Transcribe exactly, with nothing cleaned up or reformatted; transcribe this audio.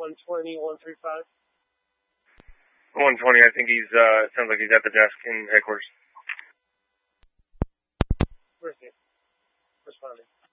one twenty, one thirty-five. one twenty, I think he's, uh, sounds like he's at the desk in headquarters. Where's he? Responding.